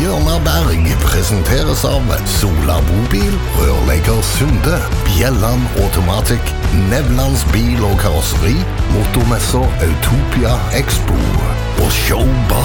Bjørnar Berg presenteres av Sola Bobil, Rørlegger Sunde, Bjelland Automatic, Nevlands bil og karosseri, motormesser Autopia Expo og Showbar.